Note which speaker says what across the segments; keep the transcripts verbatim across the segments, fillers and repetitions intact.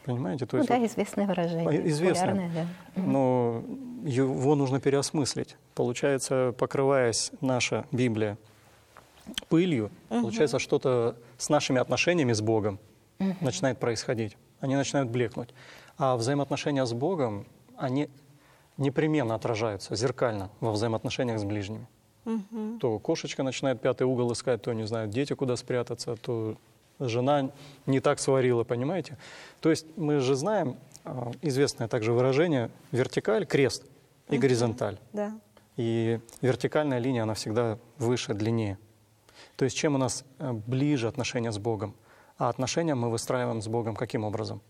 Speaker 1: Понимаете? То
Speaker 2: Ну
Speaker 1: есть,
Speaker 2: да,
Speaker 1: вот,
Speaker 2: известное выражение.
Speaker 1: известное,
Speaker 2: популярное, да.
Speaker 1: но его нужно переосмыслить. Получается, покрываясь наша Библия пылью, угу. получается, что-то с нашими отношениями с Богом угу. начинает происходить. Они начинают блекнуть. А взаимоотношения с Богом, они непременно отражаются зеркально во взаимоотношениях с ближними. Угу. То кошечка начинает пятый угол искать, то не знают дети, куда спрятаться, то жена не так сварила, понимаете? То есть мы же знаем известное также выражение вертикаль, крест и угу. горизонталь.
Speaker 3: Да.
Speaker 1: И вертикальная линия, она всегда выше, длиннее. То есть чем у нас ближе отношения с Богом? А отношения мы выстраиваем с Богом каким образом?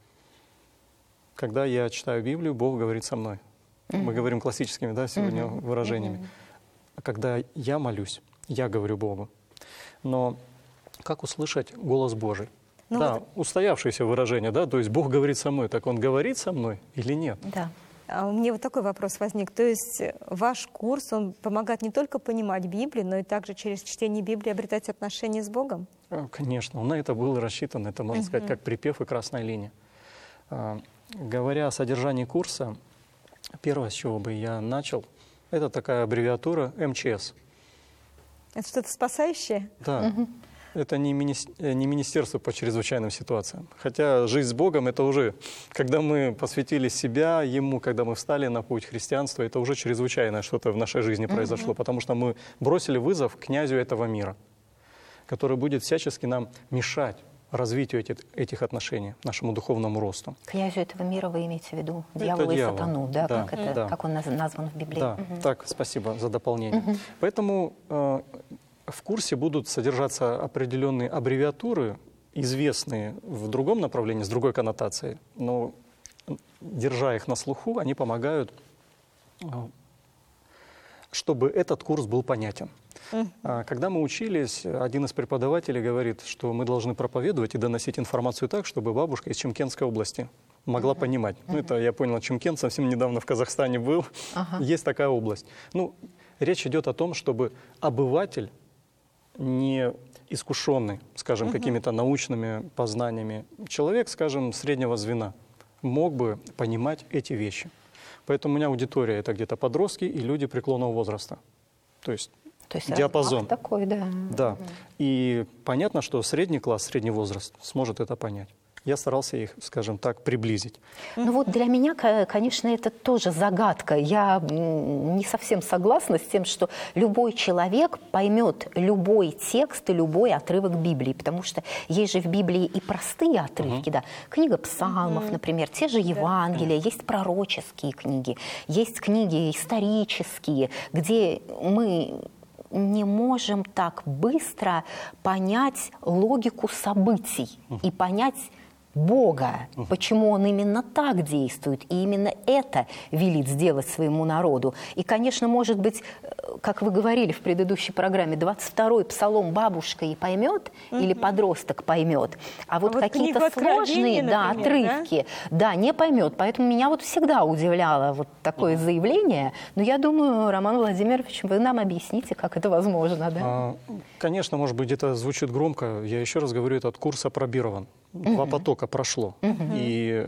Speaker 1: Когда я читаю Библию, Бог говорит со мной. Mm-hmm. Мы говорим классическими, да, сегодня mm-hmm. выражениями. Mm-hmm. А когда я молюсь, я говорю Богу. Но как услышать голос Божий? Ну да, вот... устоявшееся выражение, да, то есть Бог говорит со мной. Так Он говорит со мной или нет?
Speaker 2: Да.
Speaker 3: А у меня вот такой вопрос возник. То есть ваш курс, он помогает не только понимать Библию, но и также через чтение Библии обретать отношения с Богом?
Speaker 1: Конечно, на это был рассчитан. Это, можно uh-huh. сказать, как припев и красная линия. А, говоря о содержании курса, первое, с чего бы я начал, это такая аббревиатура эм че эс.
Speaker 3: Это что-то спасающее?
Speaker 1: Да. Uh-huh. Это не, мини... не министерство по чрезвычайным ситуациям. Хотя жизнь с Богом — это уже, когда мы посвятили себя Ему, когда мы встали на путь христианства, это уже чрезвычайное что-то в нашей жизни произошло, uh-huh. потому что мы бросили вызов князю этого мира, который будет всячески нам мешать развитию этих, этих отношений, нашему духовному росту.
Speaker 2: Князю этого мира вы имеете в виду дьявола и
Speaker 1: дьявол.
Speaker 2: сатану, да,
Speaker 1: да,
Speaker 2: как, это,
Speaker 1: да.
Speaker 2: как он назван в Библии?
Speaker 1: Да,
Speaker 2: угу.
Speaker 1: так, спасибо за дополнение. Угу. Поэтому э, в курсе будут содержаться определенные аббревиатуры, известные в другом направлении, с другой коннотацией, но, держа их на слуху, они помогают, э, чтобы этот курс был понятен. Uh-huh. Когда мы учились, один из преподавателей говорит, что мы должны проповедовать и доносить информацию так, чтобы бабушка из Чимкентской области могла uh-huh. понимать. Uh-huh. Ну, это я понял, Чимкент совсем недавно в Казахстане был. Uh-huh. Есть такая область. Ну, речь идет о том, чтобы обыватель, не искушенный, скажем, uh-huh. какими-то научными познаниями, человек, скажем, среднего звена, мог бы понимать эти вещи. Поэтому у меня аудитория — это где-то подростки и люди преклонного возраста. То есть
Speaker 2: То есть
Speaker 1: диапазон.
Speaker 2: Такой, да.
Speaker 1: Да. И понятно, что средний класс, средний возраст сможет это понять. Я старался их, скажем так, приблизить.
Speaker 2: Ну вот для меня, конечно, это тоже загадка. Я не совсем согласна с тем, что любой человек поймет любой текст и любой отрывок Библии, потому что есть же в Библии и простые отрывки, uh-huh. да. Книга Псалмов, uh-huh. например, те же Евангелия, uh-huh. есть пророческие книги, есть книги исторические, где мы не можем так быстро понять логику событий uh-huh. и понять Бога, uh-huh. почему Он именно так действует, и именно это велит сделать своему народу. И, конечно, может быть, как вы говорили в предыдущей программе, двадцать второй псалом бабушка и поймет, uh-huh. или подросток поймет, а вот, а вот какие-то сложные да, например, отрывки да? Да, не поймет. Поэтому меня вот всегда удивляло вот такое uh-huh. заявление. Но я думаю, Роман Владимирович, вы нам объясните, как это возможно. Да?
Speaker 1: А, конечно, может быть, это звучит громко. Я еще раз говорю, этот курс апробирован. Uh-huh. Два потока прошло. Uh-huh. И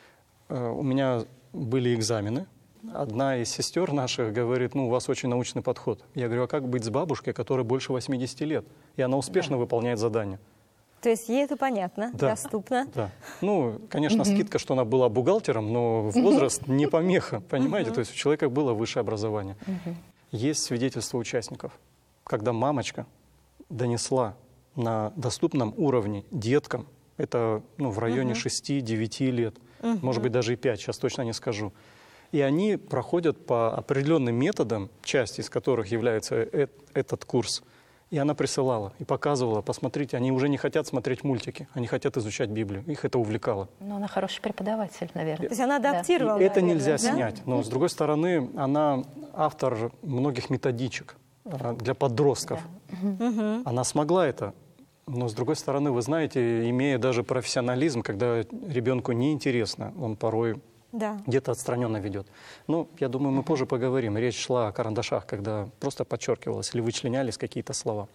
Speaker 1: э, у меня были экзамены. Одна из сестер наших говорит, ну, у вас очень научный подход. Я говорю, а как быть с бабушкой, которой больше восьмидесяти лет? И она успешно да. выполняет задание.
Speaker 3: То есть ей это понятно, да. доступно?
Speaker 1: Да. Ну, конечно, uh-huh. скидка, что она была бухгалтером, но возраст uh-huh. не помеха, понимаете? Uh-huh. То есть у человека было высшее образование. Uh-huh. Есть свидетельства участников, когда мамочка донесла на доступном уровне деткам, это ну, в районе uh-huh. шести-девяти лет, uh-huh. может быть, даже и пять, сейчас точно не скажу. И они проходят по определенным методам, часть из которых является э- этот курс. И она присылала и показывала, посмотрите, они уже не хотят смотреть мультики, они хотят изучать Библию. Их это увлекало.
Speaker 2: Но она хороший преподаватель, наверное.
Speaker 3: То есть она адаптировала.
Speaker 1: И это
Speaker 3: наверное,
Speaker 1: нельзя
Speaker 3: да?
Speaker 1: снять. Но, с другой стороны, она автор многих методичек для подростков. Да. Угу. Она смогла это. Но, с другой стороны, вы знаете, имея даже профессионализм, когда ребенку неинтересно, он порой да. где-то отстраненно ведет. Ну, я думаю, мы uh-huh. позже поговорим. Речь шла о карандашах, когда просто подчеркивалось или вычленялись какие-то слова.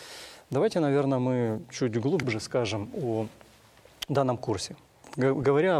Speaker 1: Давайте, наверное, мы чуть глубже скажем о данном курсе. Говоря